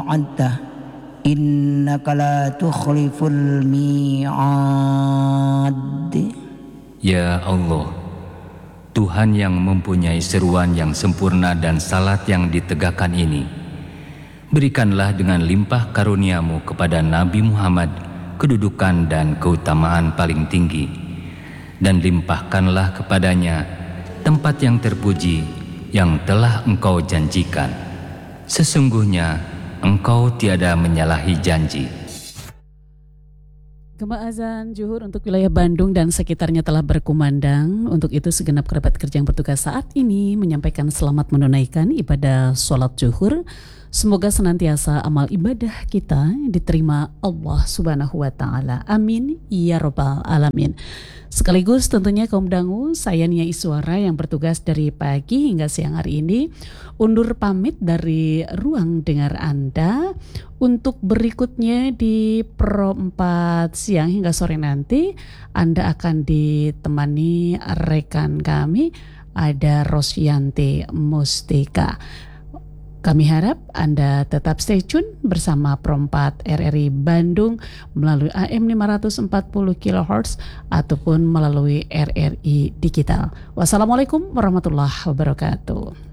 wa'adta innaka la tukhliful mi'ad. Ya Allah, Tuhan yang mempunyai seruan yang sempurna dan salat yang ditegakkan ini, berikanlah dengan limpah karuniamu kepada Nabi Muhammad kedudukan dan keutamaan paling tinggi, dan limpahkanlah kepadanya tempat yang terpuji yang telah Engkau janjikan. Sesungguhnya Engkau tiada menyalahi janji. Gema azan zuhur untuk wilayah Bandung dan sekitarnya telah berkumandang. Untuk itu segenap kerabat kerja yang bertugas saat ini menyampaikan selamat menunaikan ibadah sholat zuhur. Semoga senantiasa amal ibadah kita diterima Allah Subhanahu wa Ta'ala. Amin ya Rabbal Alamin. Sekaligus tentunya kaum dangu, saya Nia Iswara yang bertugas dari pagi hingga siang hari ini undur pamit dari ruang dengar Anda. Untuk berikutnya di Pro 4 siang hingga sore nanti Anda akan ditemani rekan kami, ada Rosyanti Mustika. Kami harap Anda tetap stay tune bersama Pro 4 RRI Bandung melalui AM 540 kHz ataupun melalui RRI Digital. Wassalamualaikum warahmatullahi wabarakatuh.